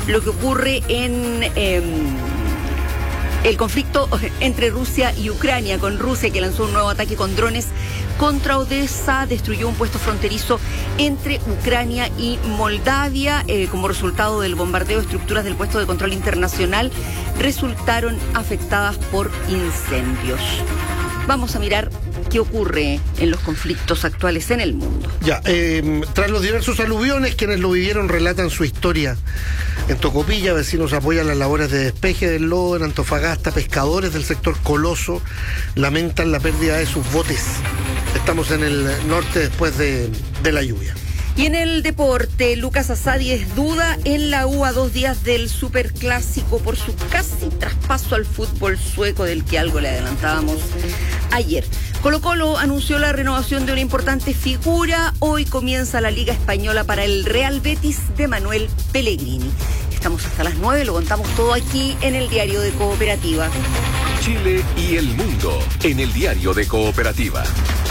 lo que ocurre en el conflicto entre Rusia y Ucrania, con Rusia que lanzó un nuevo ataque con drones contra Odessa, destruyó un puesto fronterizo entre Ucrania y Moldavia. Como resultado del bombardeo, estructuras del puesto de control internacional resultaron afectadas por incendios. Vamos a mirar qué ocurre en los conflictos actuales en el mundo. Tras los diversos aluviones, quienes lo vivieron relatan su historia. En Tocopilla, vecinos apoyan las labores de despeje del lodo. En Antofagasta, pescadores del sector Coloso lamentan la pérdida de sus botes. Estamos en el norte después de la lluvia. Y en el deporte, Lucas Asadi es duda en la U a 2 días del Superclásico por su casi traspaso al fútbol sueco, del que algo le adelantábamos ayer. Colo-Colo anunció la renovación de una importante figura. Hoy comienza la Liga Española para el Real Betis de Manuel Pellegrini. Estamos hasta las 9, lo contamos todo aquí en el Diario de Cooperativa. Chile y el mundo en el Diario de Cooperativa.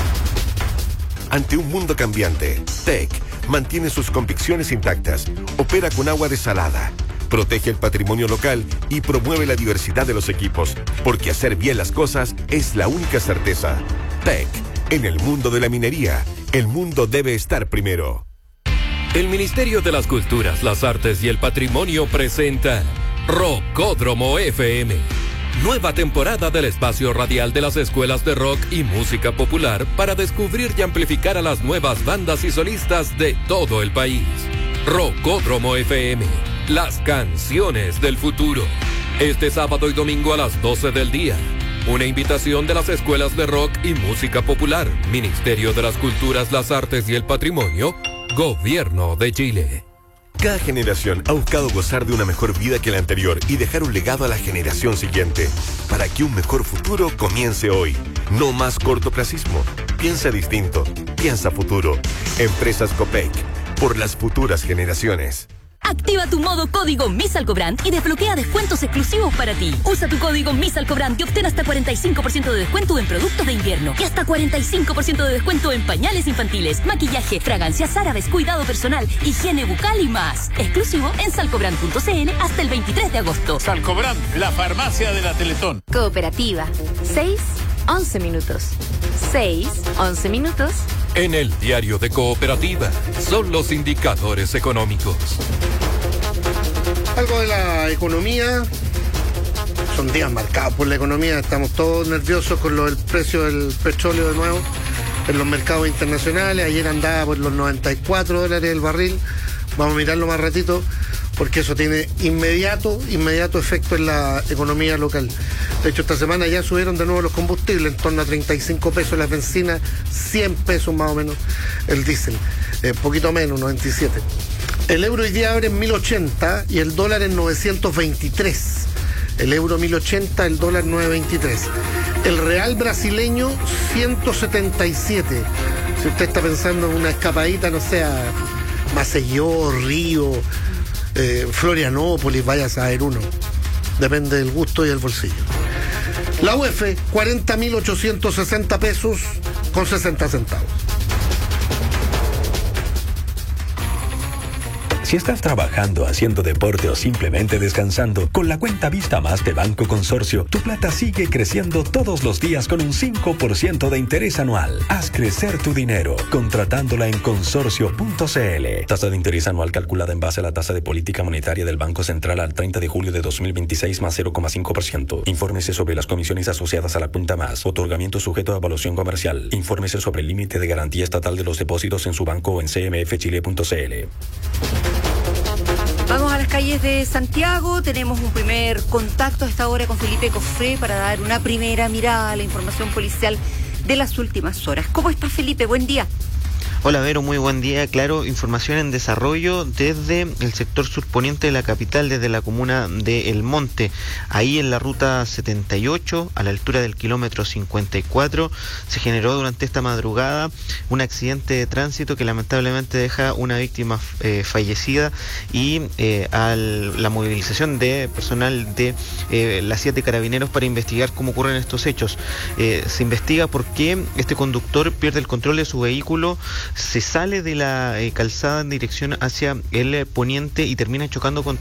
Ante un mundo cambiante, TEC mantiene sus convicciones intactas, opera con agua desalada, protege el patrimonio local y promueve la diversidad de los equipos, porque hacer bien las cosas es la única certeza. TEC, en el mundo de la minería, el mundo debe estar primero. El Ministerio de las Culturas, las Artes y el Patrimonio presenta Rockódromo FM. Nueva temporada del espacio radial de las escuelas de rock y música popular para descubrir y amplificar a las nuevas bandas y solistas de todo el país. Rockódromo FM, las canciones del futuro. Este sábado y domingo a las 12 del día. Una invitación de las escuelas de rock y música popular, Ministerio de las Culturas, las Artes y el Patrimonio, Gobierno de Chile. Cada generación ha buscado gozar de una mejor vida que la anterior y dejar un legado a la generación siguiente, para que un mejor futuro comience hoy. No más cortoplacismo. Piensa distinto. Piensa futuro. Empresas Copec. Por las futuras generaciones. Activa tu modo código MISALCOBRAND y desbloquea descuentos exclusivos para ti. Usa tu código MISALCOBRAND y obtén hasta 45% de descuento en productos de invierno y hasta 45% de descuento en pañales infantiles, maquillaje, fragancias árabes, cuidado personal, higiene bucal y más. Exclusivo en salcobrand.cl hasta el 23 de agosto. Salcobrand, la farmacia de la Teletón. Cooperativa. 6-11 minutos. 6-11 minutos. En el Diario de Cooperativa son los indicadores económicos. Algo de la economía. Son días marcados por la economía. Estamos todos nerviosos con el precio del petróleo de nuevo en los mercados internacionales. Ayer andaba por los $94 el barril. Vamos a mirarlo más ratito, porque eso tiene inmediato efecto en la economía local. De hecho, esta semana ya subieron de nuevo los combustibles, en torno a 35 pesos las bencinas, 100 pesos más o menos el diésel, poquito menos, 97. El euro hoy día abre en 1080 y el dólar en 923. El euro 1080, el dólar 923. El real brasileño 177. Si usted está pensando en una escapadita, no sé, a Maceió, Río, Florianópolis, vaya a saber uno. Depende del gusto y el bolsillo. La UF, 40.860 pesos con 60 centavos. Si estás trabajando, haciendo deporte o simplemente descansando, con la cuenta Vista Más de Banco Consorcio, tu plata sigue creciendo todos los días con un 5% de interés anual. Haz crecer tu dinero contratándola en consorcio.cl. Tasa de interés anual calculada en base a la tasa de política monetaria del Banco Central al 30 de julio de 2026 más 0,5%. Infórmese sobre las comisiones asociadas a la cuenta Más. Otorgamiento sujeto a evaluación comercial. Infórmese sobre el límite de garantía estatal de los depósitos en su banco o en cmfchile.cl. Vamos a las calles de Santiago. Tenemos un primer contacto a esta hora con Felipe Cofré para dar una primera mirada a la información policial de las últimas horas. ¿Cómo está, Felipe? Buen día. Hola, Vero, muy buen día. Claro, información en desarrollo desde el sector surponiente de la capital, desde la comuna de El Monte. Ahí en la ruta 78, a la altura del kilómetro 54, se generó durante esta madrugada un accidente de tránsito que lamentablemente deja una víctima fallecida y la movilización de personal de la 7 Carabineros para investigar cómo ocurren estos hechos. Se investiga por qué este conductor pierde el control de su vehículo, se sale de la calzada en dirección hacia el poniente y termina chocando contra